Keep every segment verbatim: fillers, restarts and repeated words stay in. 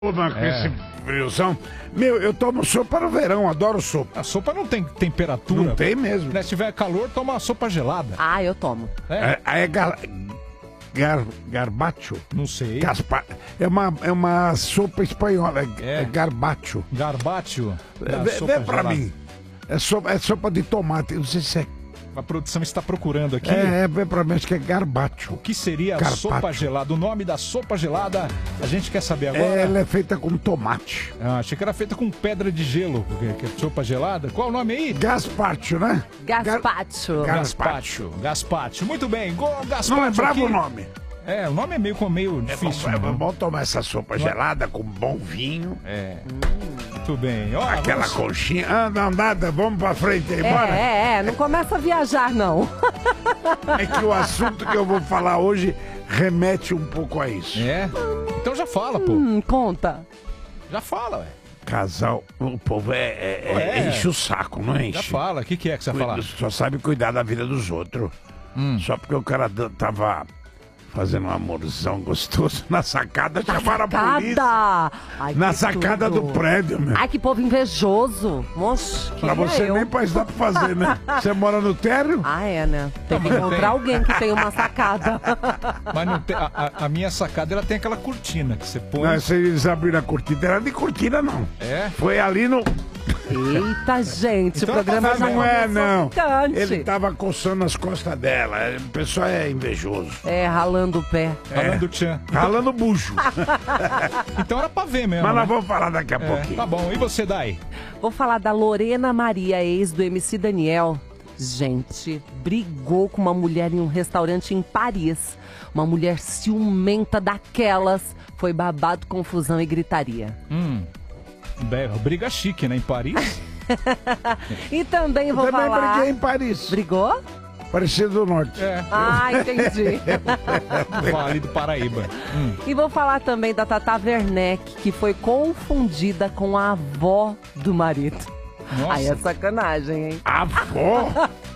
Com é. esse friozão. Meu, eu tomo sopa no verão, adoro sopa. A sopa não tem temperatura. Não tem mesmo. Né? Se tiver calor, toma uma sopa gelada. Ah, eu tomo. É, é, é gar, gar, garbacho? Não sei. Gaspa, é, uma, é uma sopa espanhola, é, é garbacho. Garbacho? Vê, vê pra mim. É sopa, é sopa de tomate, não sei se é... A produção está procurando aqui. É, é pra mim, acho que é garbacho. O que seria a Carpaccio. sopa gelada? O nome da sopa gelada, a gente quer saber agora. É, ela é feita com tomate. Ah, achei que era feita com pedra de gelo, porque que é sopa gelada. Qual o nome aí? Gaspacho, né? Gaspacho. Gar... Gaspacho. Gaspacho. Muito bem. Go, Gaspacho. Não lembrava aqui. o nome. É, o nome é meio, meio difícil. É bom, é né? bom tomar essa sopa Não. gelada com bom vinho. É. Muito bem. Ó, Aquela vamos... conchinha. Ah, não, nada, vamos pra frente aí, bora. É, é, é, não começa a viajar, não. É que o assunto que eu vou falar hoje remete um pouco a isso. É? Então já fala, pô. Hum, conta. Já fala, ué. Casal, o povo é, é, é, É. enche o saco, não enche? Já fala. O que, que é que você vai falar? Só sabe cuidar da vida dos outros. Hum. Só porque o cara d- tava fazendo um amorzão gostoso na sacada, chamaram a polícia. Sacada! Ai, Na que sacada tudo. do prédio, meu. Ai, que povo invejoso. Moxa, Pra você eu. nem pode dar pra fazer, né? Você mora no térreo? Ah, é, né? Tem Não, que mas não encontrar tem. alguém que tem uma sacada. Mas não tem, a, a- a minha sacada, ela tem aquela cortina que você põe. Não, se eles abriram a cortina, era de cortina, não. É? Foi ali no... Eita, gente, Então o programa tá já Não é, começou não. picante. Ele tava coçando as costas dela. O pessoal é invejoso. É, ralando o pé. Falando do tchan. Ralando bucho. Então era pra ver mesmo. Mas nós né? vamos falar daqui a É, pouquinho. tá bom. E você, Dai? Vou falar da Lorena Maria, ex do M C Daniel. Gente, brigou com uma mulher em um restaurante em Paris. Uma mulher ciumenta daquelas. Foi babado, confusão e gritaria. Hum. Be- Briga chique, né? Em Paris. E também vou Também falar... briguei em Paris. Brigou? Parecia do Norte. É. Ah, entendi. Vale do Paraíba. Hum. E vou falar também da Tata Werneck, que foi confundida com a avó do marido. Nossa. Aí é sacanagem, hein? Avó?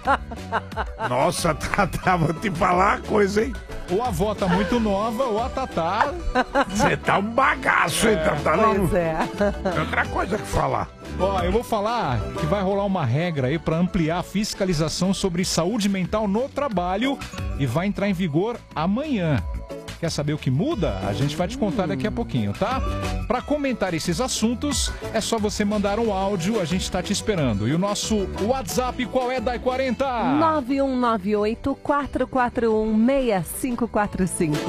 Nossa, Tata, vou te falar uma coisa, hein? Ou a avó tá muito nova, ou a Tatá. Você tá um bagaço, hein, Tata? Não, Pois é. tem outra coisa que falar. Ó, eu vou falar que vai rolar uma regra aí pra ampliar a fiscalização sobre saúde mental no trabalho e vai entrar em vigor amanhã. Quer saber o que muda? A gente vai te contar daqui a pouquinho, tá? Pra comentar esses assuntos, é só você mandar um áudio, a gente tá te esperando. E o nosso WhatsApp, qual é, Dai quarenta? nove um nove oito, quatro quatro um, seis cinco quatro cinco.